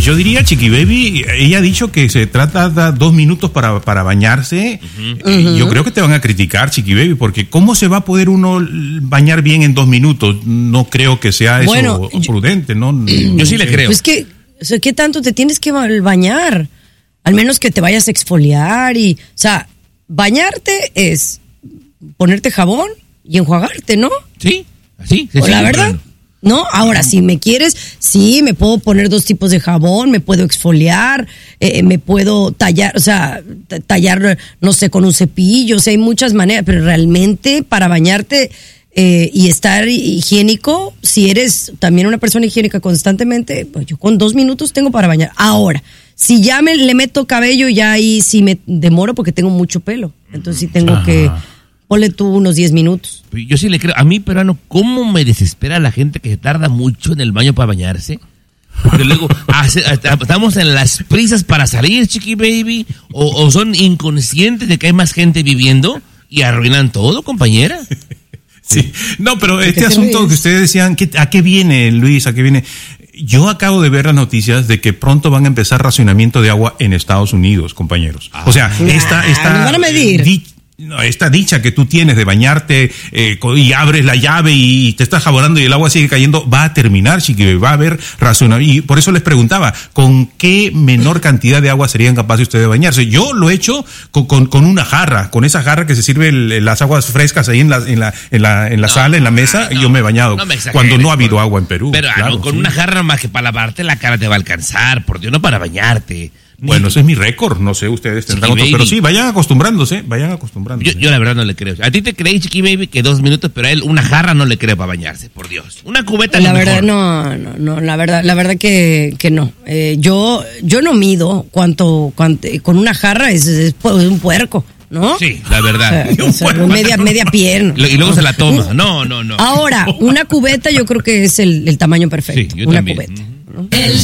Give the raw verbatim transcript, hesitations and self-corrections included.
Pues yo diría, Chiqui Baby, ella ha dicho que se trata de dos minutos para, para bañarse. Uh-huh. Eh, uh-huh. Yo creo que te van a criticar, Chiqui Baby, porque ¿cómo se va a poder uno bañar bien en dos minutos? No creo que sea eso bueno, prudente, ¿no? Yo, yo sí le creo. Pues que, o sea, ¿qué tanto te tienes que bañar? Al menos que te vayas a exfoliar y, o sea, bañarte es ponerte jabón y enjuagarte, ¿no? Sí, así. Sí, la verdad. Bueno. No, ahora si me quieres, sí, me puedo poner dos tipos de jabón, me puedo exfoliar, eh, me puedo tallar, o sea, tallar, no sé, con un cepillo, o sea, hay muchas maneras, pero realmente para bañarte eh, y estar higiénico, si eres también una persona higiénica constantemente, pues yo con dos minutos tengo para bañar. Ahora, si ya me le meto cabello, ya ahí sí me demoro porque tengo mucho pelo, entonces sí tengo Ajá. que... Ponle tú unos diez minutos. Yo sí le creo. A mí, peruano, ¿cómo me desespera la gente que se tarda mucho en el baño para bañarse? Porque luego hace, estamos en las prisas para salir, Chiqui Baby, o, o son inconscientes de que hay más gente viviendo y arruinan todo, compañera. Sí, no, pero este asunto que ustedes decían, ¿qué, ¿a qué viene, Luis? ¿A qué viene? Yo acabo de ver las noticias de que pronto van a empezar racionamiento de agua en Estados Unidos, compañeros. Ah, o sea, esta... esta ¿nos van a medir? Di- No, esta dicha que tú tienes de bañarte eh, y abres la llave y te estás jabonando y el agua sigue cayendo, va a terminar, Chiqui, va a haber razonamiento. Y por eso les preguntaba, ¿con qué menor cantidad de agua serían capaces ustedes de bañarse? Yo lo he hecho con, con, con una jarra, con esa jarra que se sirve el, las aguas frescas ahí en la, en la, en la, en la no, sala, en la mesa, no, yo me he bañado no me cuando no ha habido agua en Perú. Pero claro, no, con sí. una jarra más que para lavarte la cara te va a alcanzar, por Dios, no para bañarte. Bueno, ese es mi récord, no sé, ustedes tendrán otros, pero sí, vayan acostumbrándose, vayan acostumbrándose. Yo, yo la verdad no le creo. A ti te creí, Chiqui Baby, que dos minutos, pero a él una jarra no le creo para bañarse, por Dios. Una cubeta la es verdad, mejor. no, no, no, la verdad, la verdad que, que no. Eh, yo, yo no mido cuánto, cuánto, con una jarra es, es, es un puerco. ¿No? Sí, la verdad. O sea, o sea, media, media pierna. Y luego se la toma. No, no, no. Ahora, una cubeta yo creo que es el, el tamaño perfecto. Sí, yo una también. cubeta. ¿no?